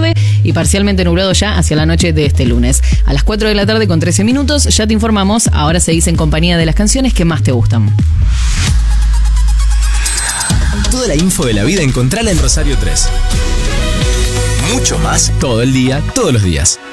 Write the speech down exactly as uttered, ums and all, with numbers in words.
tarde y parcialmente nublado ya hacia la noche de este lunes. A las cuatro de la tarde con trece minutos ya te informamos. Ahora seguís en compañía de las canciones que más te gustan. Toda la info de la vida encontrala en Rosario tres. Mucho más todo el día, todos los días.